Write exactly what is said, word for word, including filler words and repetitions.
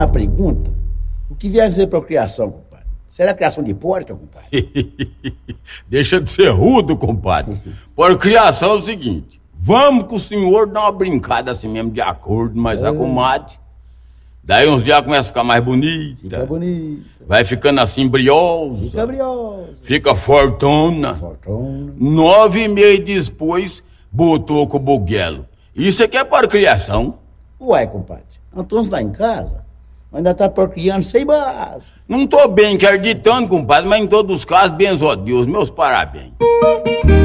A pergunta, o que vier a ser procriação, compadre? Será criação de porca, compadre? Deixa de ser rudo, compadre. Procriação é o seguinte, vamos com o senhor dar uma brincada assim mesmo, de acordo, mas é. a comadre. Daí uns dias começa a ficar mais bonita. Fica bonita. Vai ficando assim briosa. Fica briosa. Fica fortuna. Fortuna. Nove meses depois, botou com o buguelo. Isso aqui é procriação. Uai, compadre, Antônio lá em casa ainda tá procriando sem base. Não tô bem acreditando, compadre, mas em todos os casos, benzo a Deus, meus parabéns.